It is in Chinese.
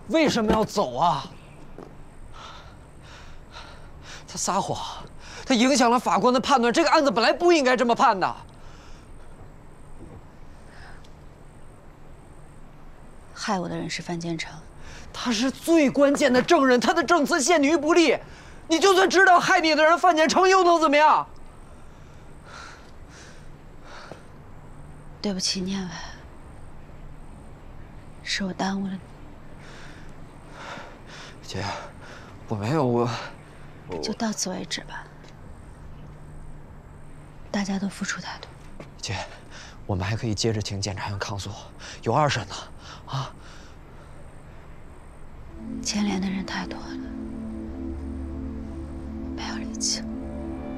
为什么要走啊？他撒谎，他影响了法官的判断。这个案子本来不应该这么判的。 害我的人是范建成， 他是最关键的证人，他的证词陷你于不利。你就算知道害你的人范建成，又能怎么样？ 对不起，念伟，是我耽误了你。 姐，我没有，我就到此为止吧。大家都付出太多。 姐，我们还可以接着请检察院抗诉，有2审呢，啊。 牵连的人太多了。